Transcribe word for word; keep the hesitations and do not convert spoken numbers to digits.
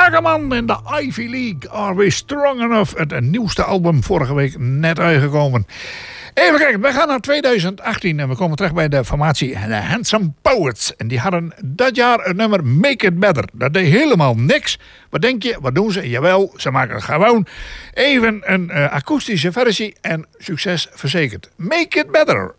Zagerman in de Ivy League. Are We Strong Enough? Het nieuwste album vorige week net uitgekomen. Even kijken, we gaan naar tweeduizend achttien en we komen terecht bij de formatie The Handsome Poets. En die hadden dat jaar het nummer Make It Better. Dat deed helemaal niks. Wat denk je, wat doen ze? Jawel, ze maken gewoon even een uh, akoestische versie en succes verzekerd. Make It Better.